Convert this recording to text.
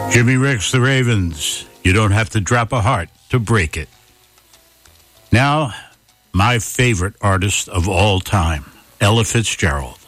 Jimmy Ricks, The Ravens. You don't have to drop a heart to break it. Now, my favorite artist of all time, Ella Fitzgerald.